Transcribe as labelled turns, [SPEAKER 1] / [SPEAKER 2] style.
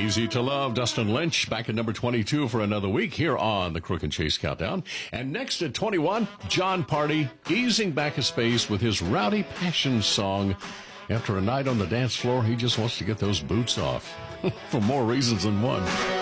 [SPEAKER 1] Easy to Love, Dustin Lynch, back at number 22 for another week here on the Crook and Chase Countdown. And next at 21, John Party, easing back a space with his Rowdy Passion song. After a night on the dance floor, he just wants to get those boots off for more reasons than one.